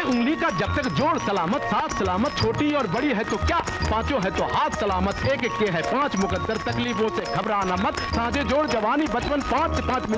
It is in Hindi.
उंगली का जब तक जोड़ सलामत, साथ सलामत, छोटी और बड़ी है तो क्या, पांचों है तो हाथ सलामत, एक एक के है 5 मुकद्दर, तकलीफों से घबराना मत, साझे जोड़ जवानी बचपन 5 से 5